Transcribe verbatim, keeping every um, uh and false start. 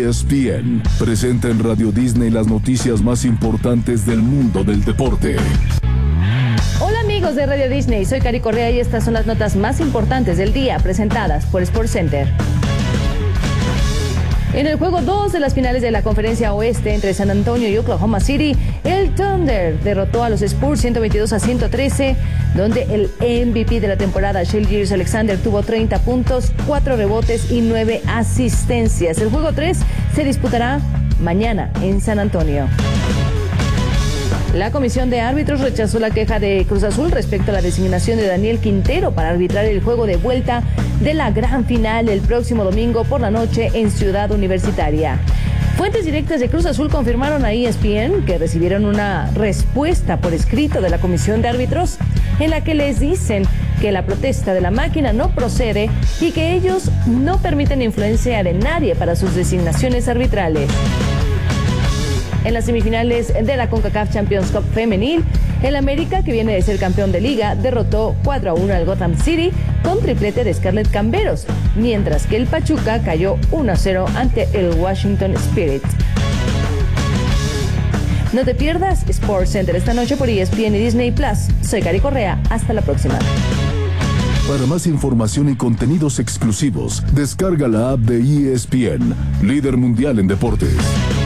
E S P N presenta en Radio Disney las noticias más importantes del mundo del deporte. Hola amigos de Radio Disney, soy Cari Correa y estas son las notas más importantes del día presentadas por SportsCenter. En el juego dos de las finales de la Conferencia Oeste entre San Antonio y Oklahoma City, el Thunder derrotó a los Spurs ciento veintidós a ciento trece, donde el M V P de la temporada, Shai Gilgeous-Alexander, tuvo treinta puntos, cuatro rebotes y nueve asistencias. El juego tres se disputará mañana en San Antonio. La Comisión de Árbitros rechazó la queja de Cruz Azul respecto a la designación de Daniel Quintero para arbitrar el juego de vuelta de la gran final el próximo domingo por la noche en Ciudad Universitaria. Fuentes directas de Cruz Azul confirmaron a E S P N que recibieron una respuesta por escrito de la Comisión de Árbitros en la que les dicen que la protesta de la máquina no procede y que ellos no permiten influencia de nadie para sus designaciones arbitrales. En las semifinales de la CONCACAF Champions Cup femenil, el América, que viene de ser campeón de liga, derrotó cuatro a uno al Gotham City con triplete de Scarlett Camberos, mientras que el Pachuca cayó uno a cero ante el Washington Spirit. No te pierdas SportsCenter esta noche por E S P N y Disney Plus. Soy Cari Correa, hasta la próxima. Para más información y contenidos exclusivos, descarga la app de E S P N, líder mundial en deportes.